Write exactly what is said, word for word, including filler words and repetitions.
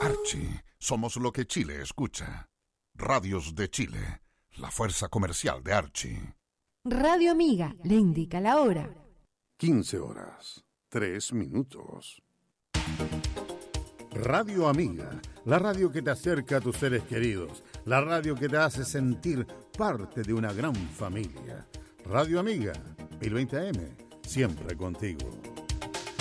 Archie, somos lo que Chile escucha. Radios de Chile, la fuerza comercial de Archie. Radio Amiga le indica la hora. quince horas, tres minutos. Radio Amiga, la radio que te acerca a tus seres queridos, la radio que te hace sentir parte de una gran familia. Radio Amiga, mil veinte A M, siempre contigo.